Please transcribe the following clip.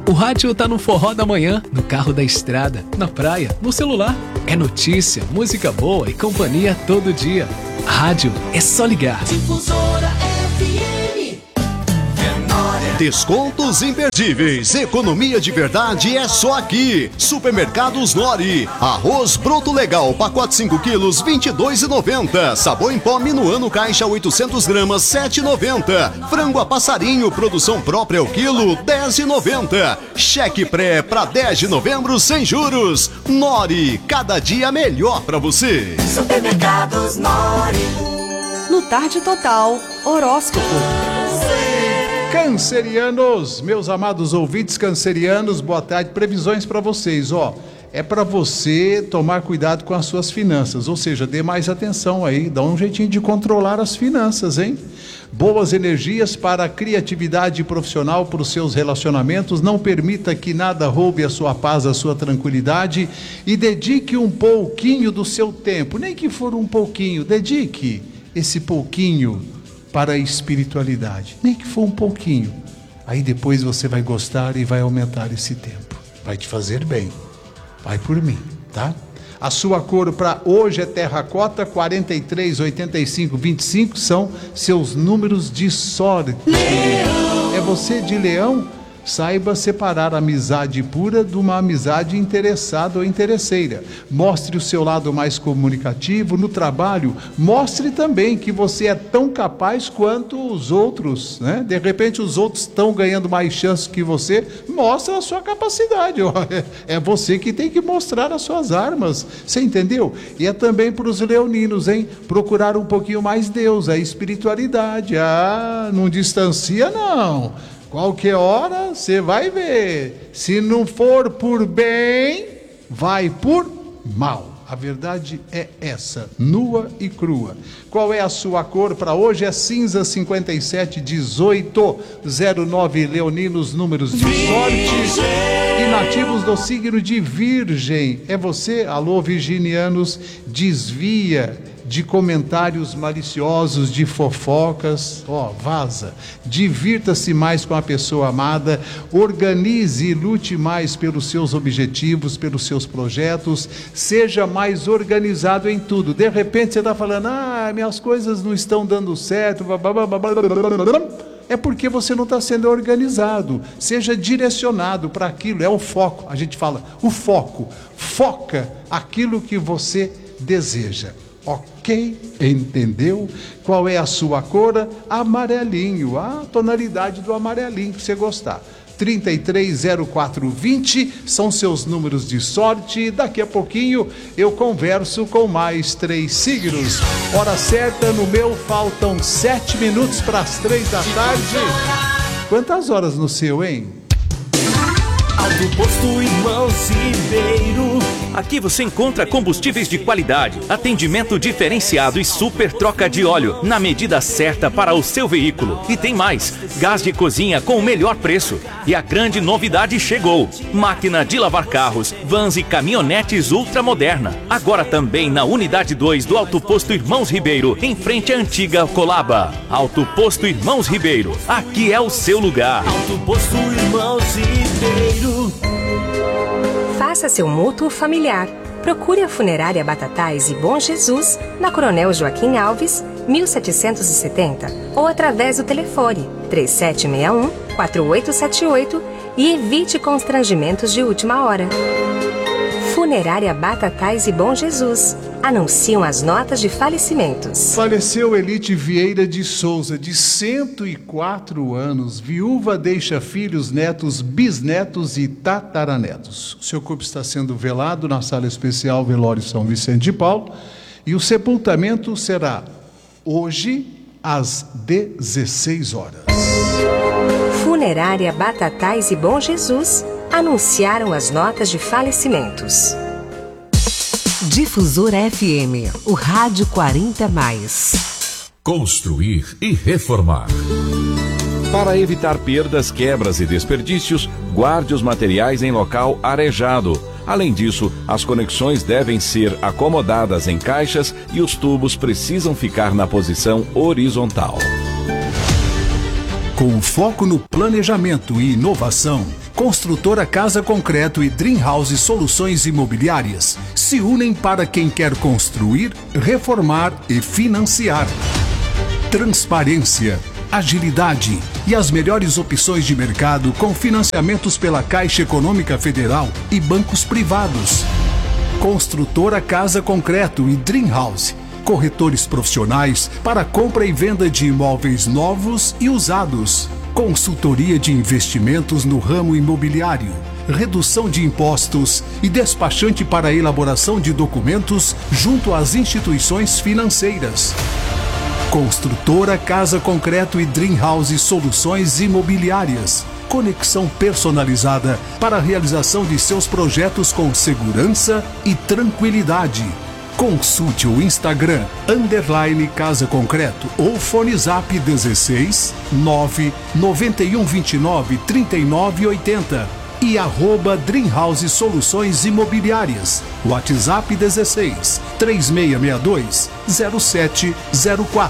O rádio tá no forró da manhã, no carro da estrada, na praia, no celular. É notícia, música boa e companhia todo dia. Rádio é só ligar. Difusora FM. Descontos imperdíveis, economia de verdade é só aqui. Supermercados Nori. Arroz bruto legal, pacote 5 quilos, R$ 22,90. Sabão em pó Minuano caixa 800 gramas, R$ 7,90. Frango a passarinho, produção própria ao quilo, R$ 10,90. Cheque pré para 10 de novembro sem juros. Nori, cada dia melhor para você. Supermercados Nori. No Tarde Total, horóscopo. Cancerianos, meus amados ouvintes cancerianos, boa tarde. Previsões para vocês, é para você tomar cuidado com as suas finanças, ou seja, dê mais atenção aí, dá um jeitinho de controlar as finanças, hein? Boas energias para a criatividade profissional, para os seus relacionamentos. Não permita que nada roube a sua paz, a sua tranquilidade, e dedique um pouquinho do seu tempo, nem que for um pouquinho, dedique esse pouquinho para a espiritualidade, nem que for um pouquinho. Aí depois você vai gostar e vai aumentar esse tempo, vai te fazer bem. Vai por mim, tá? A sua cor para hoje é terracota, 43, 85, 25 são seus números de sorte. Leão. É você de Leão? Saiba separar a amizade pura de uma amizade interessada ou interesseira. Mostre o seu lado mais comunicativo no trabalho. Mostre também que você é tão capaz quanto os outros, né? De repente os outros estão ganhando mais chances que você. Mostra a sua capacidade. É você que tem que mostrar as suas armas. Você entendeu? E é também para os leoninos, hein? Procurar um pouquinho mais Deus, a espiritualidade. Não distancia não. Qualquer hora você vai ver. Se não for por bem, vai por mal. A verdade é essa, nua e crua. Qual é a sua cor para hoje? É cinza, 57, 18, 09, leoninos, números de sorte. E nativos do signo de Virgem. É você, alô virginianos, desvia de comentários maliciosos, de fofocas, vaza. Divirta-se mais com a pessoa amada, organize e lute mais pelos seus objetivos, pelos seus projetos, seja mais organizado em tudo. De repente você está falando, minhas coisas não estão dando certo, é porque você não está sendo organizado. Seja direcionado para aquilo, é o foco. A gente fala, o foco, foca aquilo que você deseja. Ok? Entendeu? Qual é a sua cor? Amarelinho, a tonalidade do amarelinho que você gostar. 330420 são seus números de sorte. Daqui a pouquinho eu converso com mais 3 signos. Hora certa no meu, faltam 7 minutos para as 3 da tarde. Quantas horas no seu, hein? Alto Posto Irmãos Ribeiro. Aqui você encontra combustíveis de qualidade, atendimento diferenciado e super troca de óleo na medida certa para o seu veículo. E tem mais, gás de cozinha com o melhor preço. E a grande novidade chegou: máquina de lavar carros, vans e caminhonetes ultramoderna. Agora também na unidade 2 do Alto Posto Irmãos Ribeiro, em frente à antiga Colaba. Alto Posto Irmãos Ribeiro, aqui é o seu lugar. Alto Posto Irmãos Ribeiro. Faça seu mútuo familiar. Procure a Funerária Batatais e Bom Jesus na Coronel Joaquim Alves, 1770, ou através do telefone 3761-4878 e evite constrangimentos de última hora. Funerária Batatais e Bom Jesus. Anunciam as notas de falecimentos. Faleceu Elite Vieira de Souza, de 104 anos. Viúva, deixa filhos, netos, bisnetos e tataranetos. O seu corpo está sendo velado na sala especial Velório São Vicente de Paulo. E o sepultamento será hoje às 16 horas. Funerária Batatais e Bom Jesus anunciaram as notas de falecimentos. Difusora FM, o rádio 40+. Construir e reformar. Para evitar perdas, quebras e desperdícios, guarde os materiais em local arejado. Além disso, as conexões devem ser acomodadas em caixas e os tubos precisam ficar na posição horizontal. Com foco no planejamento e inovação, Construtora Casa Concreto e Dream House Soluções Imobiliárias se unem para quem quer construir, reformar e financiar. Transparência, agilidade e as melhores opções de mercado com financiamentos pela Caixa Econômica Federal e bancos privados. Construtora Casa Concreto e Dream House. Corretores profissionais para compra e venda de imóveis novos e usados. Consultoria de investimentos no ramo imobiliário. Redução de impostos e despachante para a elaboração de documentos junto às instituições financeiras. Construtora Casa Concreto e Dream House Soluções Imobiliárias. Conexão personalizada para a realização de seus projetos com segurança e tranquilidade. Consulte o Instagram _Casa Concreto ou Fone Zap 16 9 9129 3980 e @Dream House Soluções Imobiliárias. WhatsApp 16 3662 0704.